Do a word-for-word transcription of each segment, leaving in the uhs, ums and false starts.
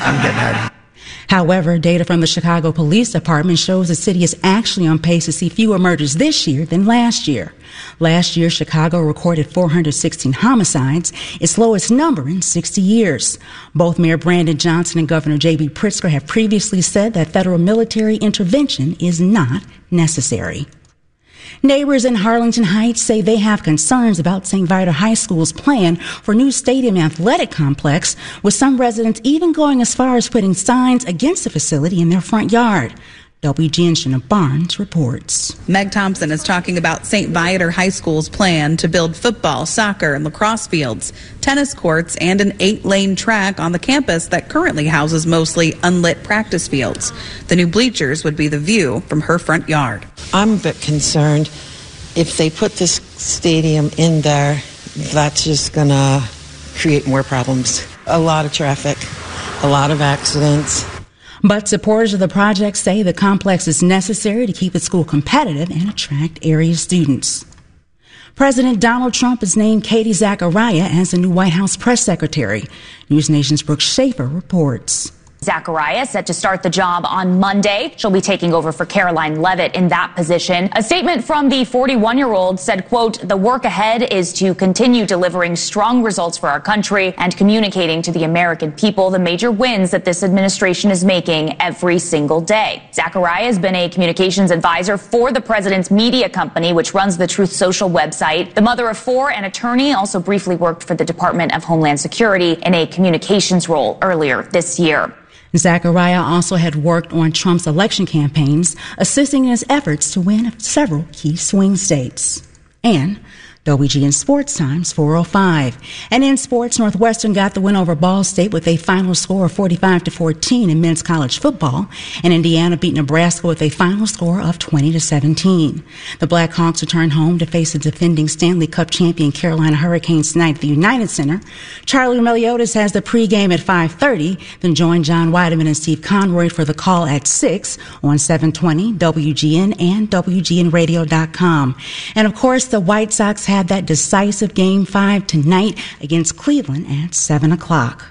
I'm getting that. However, data from the Chicago Police Department shows the city is actually on pace to see fewer murders this year than last year. Last year, Chicago recorded four hundred sixteen homicides, its lowest number in sixty years. Both Mayor Brandon Johnson and Governor J B Pritzker have previously said that federal military intervention is not necessary. Neighbors in Harlingen Heights say they have concerns about Saint Viator High School's plan for new stadium athletic complex, with some residents even going as far as putting signs against the facility in their front yard. W G N Shanna Barnes reports. Meg Thompson is talking about Saint Viator High School's plan to build football, soccer, and lacrosse fields, tennis courts, and an eight-lane track on the campus that currently houses mostly unlit practice fields. The new bleachers would be the view from her front yard. I'm a bit concerned if they put this stadium in there, that's just going to create more problems. A lot of traffic, a lot of accidents. But supporters of the project say the complex is necessary to keep the school competitive and attract area students. President Donald Trump has named Katie Zachariah as the new White House press secretary. News Nation's Brooke Schaefer reports. Zachariah set to start the job on Monday. She'll be taking over for Caroline Leavitt in that position. A statement from the forty-one-year-old said, quote, "The work ahead is to continue delivering strong results for our country and communicating to the American people the major wins that this administration is making every single day." Zachariah has been a communications advisor for the president's media company, which runs the Truth Social website. The mother of four and attorney also briefly worked for the Department of Homeland Security in a communications role earlier this year. Zachariah also had worked on Trump's election campaigns, assisting in his efforts to win several key swing states. And W G N Sports Times four oh five. And in sports, Northwestern got the win over Ball State with a final score of forty-five to fourteen in men's college football, and Indiana beat Nebraska with a final score of twenty to seventeen. The Blackhawks return home to face the defending Stanley Cup champion Carolina Hurricanes tonight at the United Center. Charlie Meliodas has the pregame at five thirty, then join John Weideman and Steve Conroy for the call at six on seven twenty W G N and W G N radio dot com. And of course, the White Sox have that decisive Game five tonight against Cleveland at seven o'clock.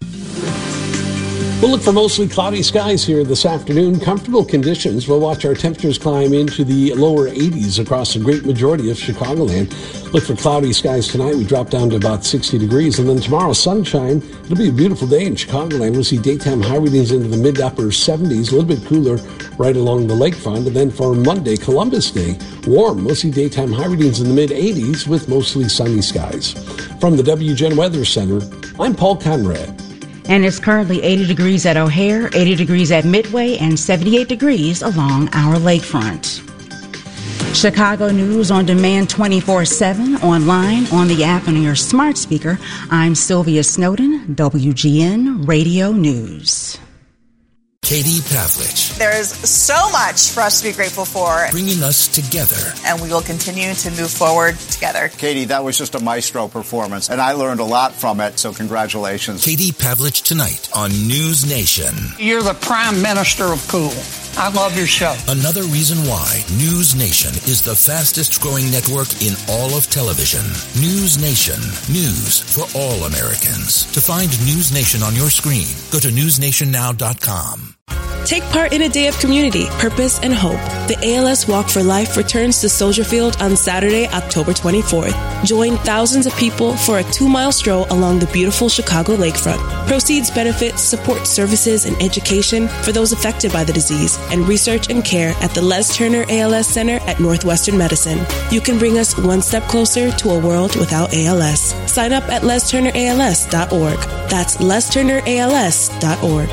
We'll look for mostly cloudy skies here this afternoon. Comfortable conditions. We'll watch our temperatures climb into the lower eighties across the great majority of Chicagoland. Look for cloudy skies tonight. We drop down to about sixty degrees. And then tomorrow, sunshine. It'll be a beautiful day in Chicagoland. We'll see daytime high readings into the mid to upper seventies, a little bit cooler right along the lakefront. And then for Monday, Columbus Day, warm. We'll see daytime high readings in the mid eighties with mostly sunny skies. From the W G N Weather Center, I'm Paul Conrad. And it's currently eighty degrees at O'Hare, eighty degrees at Midway, and seventy-eight degrees along our lakefront. Chicago News on demand twenty-four seven, online, on the app, and on your smart speaker. I'm Sylvia Snowden, W G N Radio News. Katie Pavlich. There is so much for us to be grateful for. Bringing us together. And we will continue to move forward together. Katie, that was just a maestro performance, and I learned a lot from it, so congratulations. Katie Pavlich tonight on News Nation. You're the prime minister of cool. I love your show. Another reason why News Nation is the fastest growing network in all of television. News Nation. News for all Americans. To find News Nation on your screen, go to news nation now dot com. Take part in a day of community, purpose, and hope. The A L S Walk for Life returns to Soldier Field on Saturday, October twenty-fourth. Join thousands of people for a two-mile stroll along the beautiful Chicago lakefront. Proceeds benefit support services and education for those affected by the disease and research and care at the Les Turner A L S Center at Northwestern Medicine. You can bring us one step closer to a world without A L S. Sign up at les turner a l s dot org. That's les turner a l s dot org.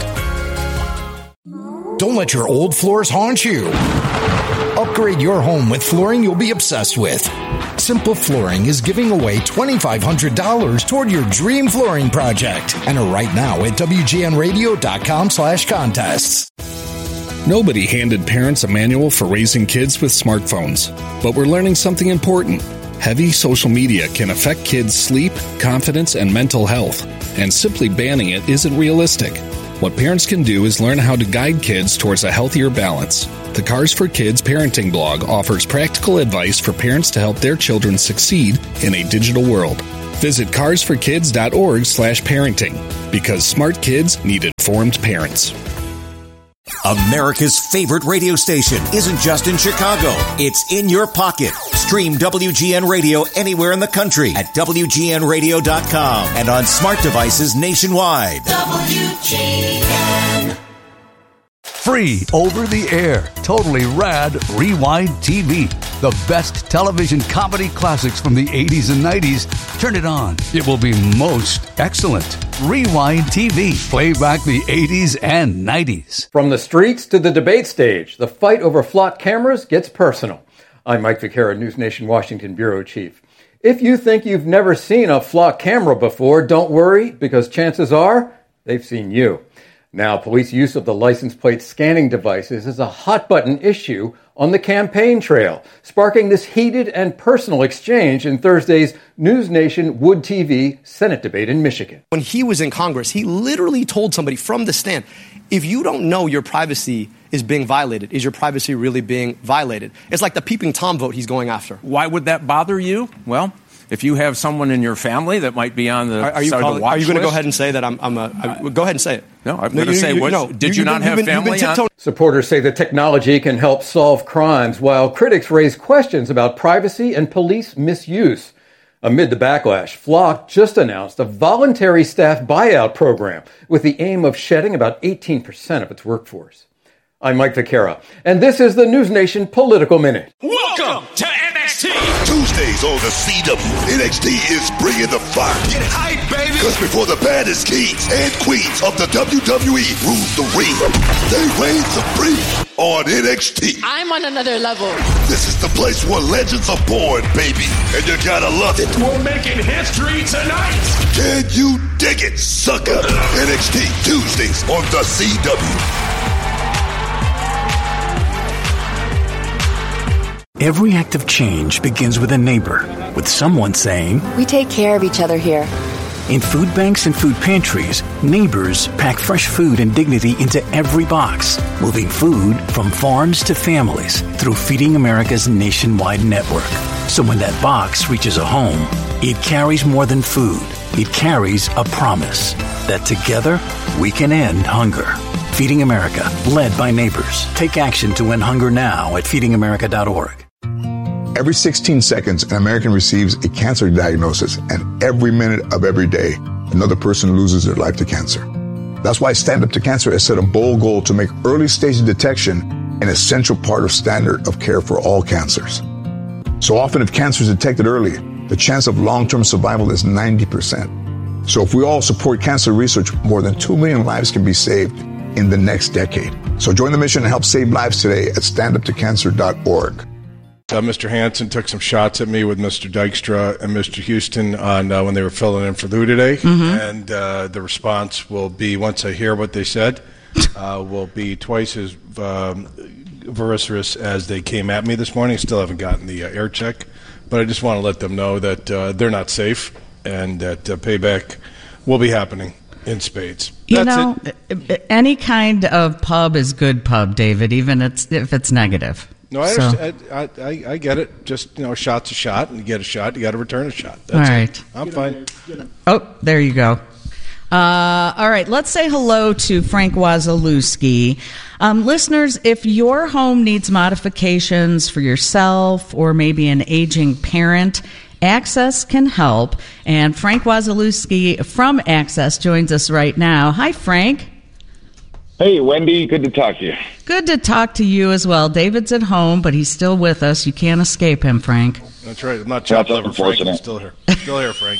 Don't let your old floors haunt you. Upgrade your home with flooring you'll be obsessed with. Simple Flooring is giving away twenty-five hundred dollars toward your dream flooring project. Enter right now at W G N radio dot com slash contests. Nobody handed parents a manual for raising kids with smartphones, but we're learning something important. Heavy social media can affect kids' sleep, confidence, and mental health, and simply banning it isn't realistic. What parents can do is learn how to guide kids towards a healthier balance. The Cars for Kids parenting blog offers practical advice for parents to help their children succeed in a digital world. Visit cars for kids dot org slash parenting, because smart kids need informed parents. America's favorite radio station isn't just in Chicago. It's in your pocket. Stream W G N Radio anywhere in the country at W G N radio dot com and on smart devices nationwide. W G N. Free over the air, totally rad Rewind T V. The best television comedy classics from the eighties and nineties. Turn it on. It will be most excellent. Rewind T V. Play back the eighties and nineties. From the streets to the debate stage, the fight over flock cameras gets personal. I'm Mike Vaquera, News Nation Washington Bureau Chief. If you think you've never seen a flock camera before, don't worry, because chances are they've seen you. Now, police use of the license plate scanning devices is a hot-button issue on the campaign trail, sparking this heated and personal exchange in Thursday's News Nation Wood T V Senate debate in Michigan. When he was in Congress, he literally told somebody from the stand, if you don't know your privacy is being violated, is your privacy really being violated? It's like the peeping Tom vote he's going after. Why would that bother you? Well, if you have someone in your family that might be on the are, are you, side calling, of the watch are you going to go list? ahead and say that I'm, I'm a... I, go ahead and say it. No, I'm no, going to say, you, what, no, did you, you not been, have been, family on? Supporters say the technology can help solve crimes, while critics raise questions about privacy and police misuse. Amid the backlash, Flock just announced a voluntary staff buyout program with the aim of shedding about eighteen percent of its workforce. I'm Mike Vaquera, and this is the News Nation Political Minute. Welcome to N X T! Tuesdays on the C W, N X T is bringing the fire. Get hype, baby! Because before the baddest kings and queens of the W W E rule the ring, they reign supreme on N X T. I'm on another level. This is the place where legends are born, baby, and you gotta love it. We're making history tonight! Can you dig it, sucker? N X T, Tuesdays on the C W. Every act of change begins with a neighbor, with someone saying, "We take care of each other here." In food banks and food pantries, neighbors pack fresh food and dignity into every box, moving food from farms to families through Feeding America's nationwide network. So when that box reaches a home, it carries more than food. It carries a promise that together we can end hunger. Feeding America, led by neighbors. Take action to end hunger now at feeding america dot org. Every sixteen seconds, an American receives a cancer diagnosis, and every minute of every day, another person loses their life to cancer. That's why Stand Up to Cancer has set a bold goal to make early stage detection an essential part of standard of care for all cancers. So often, if cancer is detected early, the chance of long-term survival is ninety percent. So if we all support cancer research, more than two million lives can be saved in the next decade. So join the mission and help save lives today at stand up to cancer dot org. Uh, Mister Hansen took some shots at me with Mister Dykstra and Mister Houston on uh, when they were filling in for Lou today, mm-hmm. and uh, the response will be, once I hear what they said, uh, will be twice as um, vociferous as they came at me this morning. Still haven't gotten the uh, air check, but I just want to let them know that uh, they're not safe and that uh, payback will be happening in spades. You That's know, it. Any kind of pub is good pub, David, even it's, if it's negative. No, I, so. understand. I, I, I get it. Just, you know, a shot's a shot, and you get a shot, you got to return a shot. That's all right. It. I'm fine. Oh, there you go. Uh, all right, let's say hello to Frank Wasilewski. Um, listeners, if your home needs modifications for yourself or maybe an aging parent, Access can help. And Frank Wasilewski from Access joins us right now. Hi, Frank. Hey, Wendy. Good to talk to you. Good to talk to you as well. David's at home, but he's still with us. You can't escape him, Frank. That's right. I'm not chopped liver, Frank. I'm still here. Still here, Frank.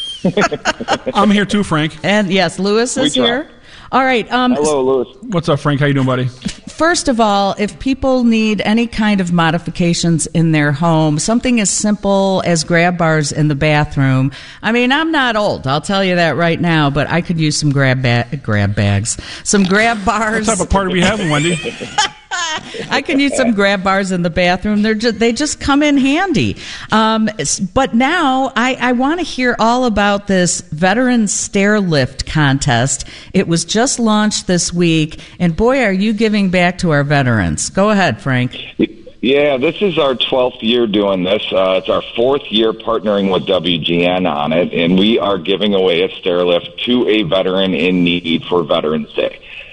I'm here too, Frank. And yes, Lewis is here. All right. Um, Hello, Lewis. What's up, Frank? How you doing, buddy? First of all, if people need any kind of modifications in their home, something as simple as grab bars in the bathroom. I mean, I'm not old, I'll tell you that right now, but I could use some grab ba- grab bags, some grab bars. What type of party are we having, Wendy? I can use some grab bars in the bathroom. They're just, they just come in handy. Um, but now I, I want to hear all about this veteran stair lift contest. It was just launched this week, and boy, are you giving back to our veterans. Go ahead, Frank. Yeah, this is our twelfth year doing this. Uh, it's our fourth year partnering with W G N on it, and we are giving away a stair lift to a veteran in need for Veterans Day.